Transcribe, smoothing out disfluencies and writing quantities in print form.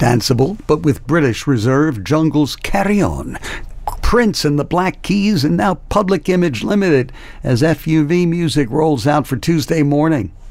danceable, but with British Reserve Jungle's Carry On. Prince and the Black Keys, and now Public Image Limited as FUV music rolls out for Tuesday morning.